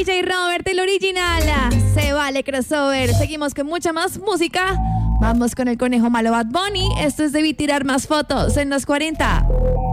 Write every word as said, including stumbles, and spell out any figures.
D J Robert, el original. Se vale crossover. Seguimos con mucha más música. Vamos con el conejo malo Bad Bunny. Esto es Debí tirar más fotos en los cuarenta.